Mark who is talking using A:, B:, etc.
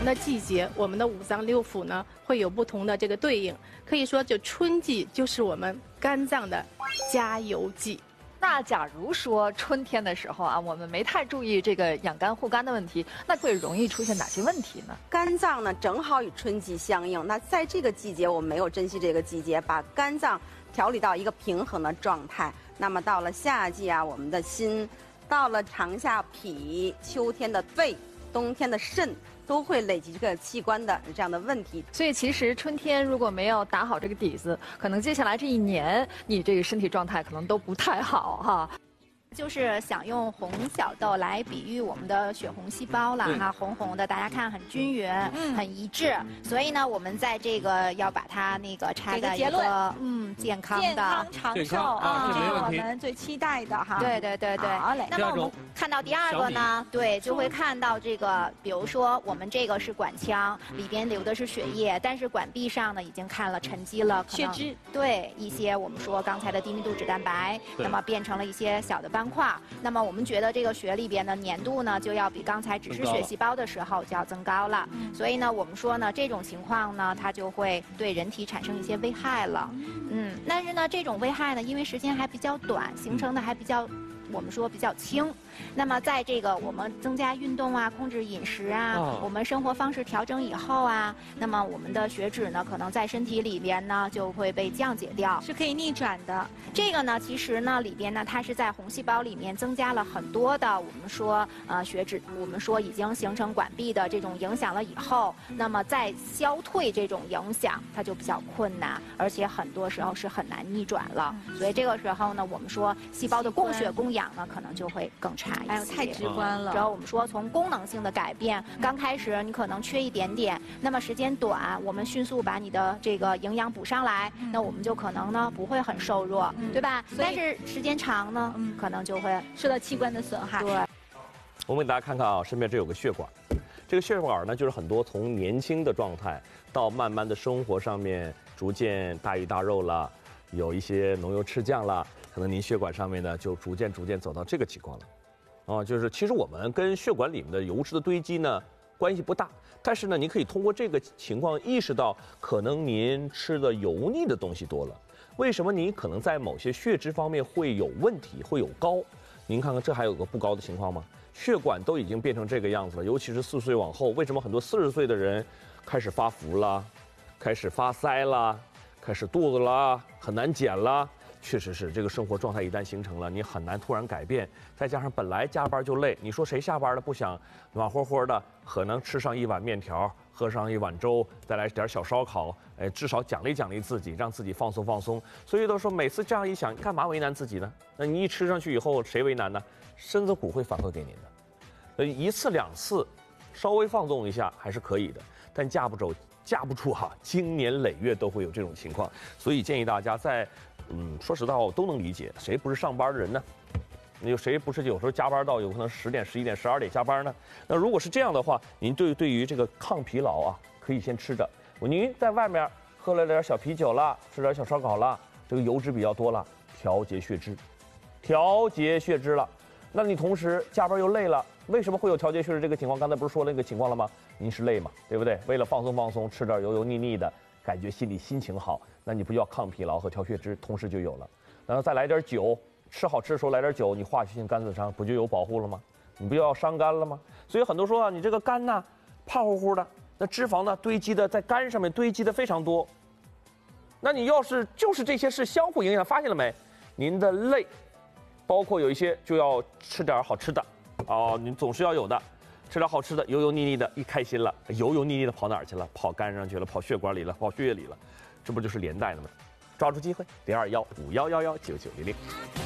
A: 的季节，我们的五脏六腑呢会有不同的这个对应。可以说，就春季就是我们肝脏的加油季。
B: 那假如说春天的时候啊，我们没太注意这个养肝护肝的问题，那会容易出现哪些问题呢？
C: 肝脏呢正好与春季相应，那在这个季节我们没有珍惜这个季节，把肝脏调理到一个平衡的状态。那么到了夏季啊，我们的心；到了长夏脾；秋天的肺；冬天的肾。都会累积这个器官的这样的问题，
B: 所以其实春天如果没有打好这个底子，可能接下来这一年你这个身体状态可能都不太好哈。
D: 就是想用红小豆来比喻我们的血红细胞了哈，红红的，大家看很均匀，很一致。所以呢，我们在这个要把它那个拆的一个健康
E: 长寿
F: 啊，
E: 这是
F: 我
E: 我
F: 们最期待的哈。
D: 对。
F: 好嘞。
D: 那么我们看到第二个呢，对，就会看到这个，比如说我们这个是管腔，里边流的是血液，但是管壁上呢已经看了沉积了
F: 血脂，
D: 对一些我们说刚才的低密度脂蛋白，那么变成了一些小的斑块。那么我们觉得这个血里边的粘度呢，就要比刚才只是血细胞的时候就要增高了。所以呢，我们说呢，这种情况呢，它就会对人体产生一些危害了。但是呢，这种危害呢，因为时间还比较短，形成的还比较。我们说比较轻，那么在这个我们增加运动啊，控制饮食啊，我们生活方式调整以后啊，那么我们的血脂呢，可能在身体里边呢就会被降解掉，
F: 是可以逆转的。
D: 这个呢，其实呢里边呢，它是在红细胞里面增加了很多的我们说血脂，我们说已经形成管壁的这种影响了以后，那么再消退这种影响，它就比较困难，而且很多时候是很难逆转了。所以这个时候呢，我们说细胞的供血供氧呢，可能就会更差一些。
F: 哎呦，太直观了。
D: 只要我们说从功能性的改变，刚开始你可能缺一点点，那么时间短，我们迅速把你的这个营养补上来，那我们就可能呢不会很瘦弱，对吧？但是时间长呢，可能就会
F: 受到器官的损害。
D: 对。
E: 我们给大家看看啊，身边这有个血管，这个血管呢，就是很多从年轻的状态到慢慢的生活上面逐渐大鱼大肉了，有一些浓油赤酱了。可能您血管上面呢，就逐渐走到这个情况了，就是其实我们跟血管里面的油脂的堆积呢关系不大，但是呢，你可以通过这个情况意识到，可能您吃的油腻的东西多了，为什么你可能在某些血脂方面会有问题，会有高？您看看这还有个不高的情况吗？血管都已经变成这个样子了，尤其是40岁往后，为什么很多40岁的人开始发福了，开始发腮了，开始肚子了，很难减了？确实是这个生活状态一旦形成了，你很难突然改变。再加上本来加班就累，你说谁下班了不想暖和和的，可能吃上一碗面条，喝上一碗粥，再来点小烧烤，至少奖励奖励自己，让自己放松放松。所以都说每次这样一想，干嘛为难自己呢？那你一吃上去以后，谁为难呢？身子骨会反馈给您的。一次两次，稍微放纵一下还是可以的，但架不住经年累月都会有这种情况。所以建议大家在。说实在话，我都能理解，谁不是上班的人呢？有谁不是有时候加班到有可能10点、11点、12点加班呢？那如果是这样的话，您对于这个抗疲劳啊，可以先吃着。您在外面喝了点小啤酒了，吃点小烧烤了，这个油脂比较多了，调节血脂了。那你同时加班又累了，为什么会有调节血脂这个情况？刚才不是说那个情况了吗？您是累嘛，对不对？为了放松，吃点油腻的。感觉心情好，那你不就要抗疲劳和调血脂同时就有了？然后再来点酒，吃好吃的时候来点酒，你化学性肝损伤不就有保护了吗？你不就要伤肝了吗？所以很多说你这个肝呢胖乎乎的，那脂肪呢堆积的在肝上面堆积的非常多。那你要是就是这些是相互影响，发现了没？您的累，包括有一些就要吃点好吃的您总是要有的。吃点好吃的，油腻的，一开心了，油腻的跑哪儿去了？跑肝上去了，跑血管里了，跑血液里了，这不就是连带的吗？抓住机会，0215111990。